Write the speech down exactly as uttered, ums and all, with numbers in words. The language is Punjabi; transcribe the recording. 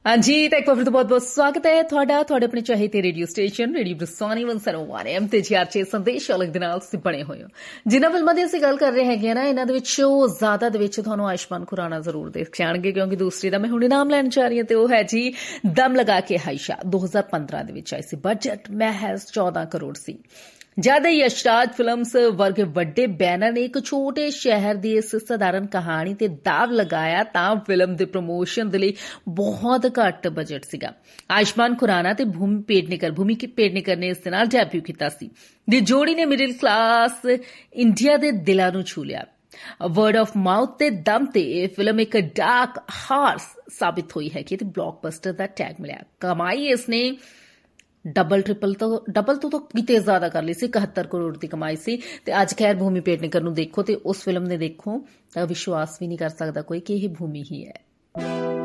हाँ जी, तो एक बार फिर तो बहुत बहुत स्वागत है ਤੁਹਾਡਾ ਤੁਹਾਡੇ ਆਪਣੇ ਚਾਹੀਦੇ ਰੇਡੀਓ ਸਟੇਸ਼ਨ ਰੇਡੀਓ ਬਰਸਾਨੀ ਇੱਕ ਸੌ ਇੱਕ ਐਮ ਤੇ ਜੀ ਆਰ ਛੇ ਸੰਦੇਸ਼ ਅਲੱਗ ਦੇ ਨਾਲ ਤੁਸੀਂ ਬਣੇ ਹੋਏ ਹੋ। ਜਿਨ੍ਹਾਂ ਫਿਲਮਾਂ ਦੀ ਅਸੀਂ ਗੱਲ ਕਰ ਰਹੇ ਹੈਗੇ ਨਾ, ਇਹਨਾਂ ਦੇ ਵਿੱਚੋਂ ਜ਼ਿਆਦਾ ਦੇ ਵਿੱਚ ਤੁਹਾਨੂੰ ਆਯੁਸ਼ਮਾਨ ਖੁਰਾਨਾ ਜ਼ਰੂਰ ਦੇਖ ਜਾਣਗੇ, ਕਿਉਂਕਿ ਦੂਸਰੀ ਦਾ ਮੈਂ ਹੁਣ ਨਾਮ ਲੈਣ ਜਾ ਰਹੀ ਹਾਂ ਤੇ ਉਹ ਹੈ ਜੀ ਦਮ ਲਗਾ ਕੇ ਹਾਇਸ਼ਾ। ਦੋ ਹਜ਼ਾਰ ਪੰਦਰਾਂ ਦੇ ਵਿੱਚ ਆਈ ਸੀ। ਬਜਟ ਮਹਿਜ਼ ਚੌਦਾਂ ਕਰੋੜ ਸੀ। ਜਦ ਯਸ਼ਰਾਜ ਫਿਲਮਸ ਵਰਗੇ ਵੱਡੇ ਬੈਨਰ ਨੇ ਇੱਕ ਛੋਟੇ ਸ਼ਹਿਰ ਦੀ ਇਸ ਸਧਾਰਨ ਕਹਾਣੀ ਤੇ ਦਾਅਵ ਲਗਾਇਆ ਤਾਂ ਫਿਲਮ ਦੇ ਪ੍ਰਮੋਸ਼ਨ ਦੇ ਲਈ ਬਹੁਤ ਘੱਟ ਬਜਟ ਸੀਗਾ। ਆਯੁਸ਼ਮਾਨ ਖੁਰਾਨਾ ਤੇ ਭੂਮੀ ਪੇਡਨੇਕਰ ਭੂਮੀ ਪੇਡਨੇਕਰ ਨੇ ਇਸ ਦੇ ਨਾਲ ਡੈਬਿਊ ਕੀਤਾ ਸੀ। ਦੀ ਜੋੜੀ ਨੇ ਮਿਡਲ ਕਲਾਸ ਇੰਡੀਆ ਦੇ ਦਿਲਾਂ ਨੂੰ ਛੂ ਲਿਆ। ਵਰਡ ਆਫ ਮਾਊਥ ਤੇ ਦਮ ਤੇ ਇਹ ਫਿਲਮ ਇੱਕ ਡਾਰਕ ਹਾਰਸ ਸਾਬਿਤ ਹੋਈ ਹੈ ਕਿ ਤੇ ਬਲੌਕਬਸਟਰ ਦਾ ਟੈਗ ਮਿਲਿਆ। ਕਮਾਈ ਇਸਨੇ ਡਬਲ ਟ੍ਰਿਪਲ ਤੋਂ ਡਬਲ ਤੋਂ ਤਾਂ ਕਿਤੇ ਜ਼ਿਆਦਾ ਕਰ ਲਈ ਸੀ। ਇਕਹੱਤਰ ਕਰੋੜ ਦੀ ਕਮਾਈ ਸੀ। ਤੇ ਅੱਜ ਖੈਰ ਭੂਮੀ ਪੇਡਨੇਕਰ ਨੂੰ ਦੇਖੋ ਤੇ ਉਸ ਫਿਲਮ ਨੇ ਦੇਖੋ ਤਾਂ ਵਿਸ਼ਵਾਸ ਵੀ ਨਹੀਂ ਕਰ ਸਕਦਾ ਕੋਈ ਕਿ ਇਹ ਭੂਮੀ ਹੀ ਹੈ।